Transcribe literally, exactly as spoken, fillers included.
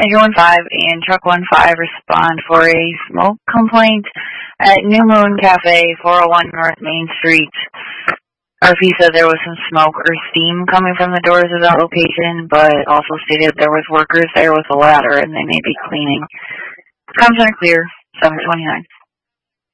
Ranger one five and Truck one five respond for a smoke complaint at New Moon Cafe, four oh one North Main Street. R P said there was some smoke or steam coming from the doors of that location, but also stated there was workers there with a ladder and they may be cleaning. Comms are clear, seven twenty-nine.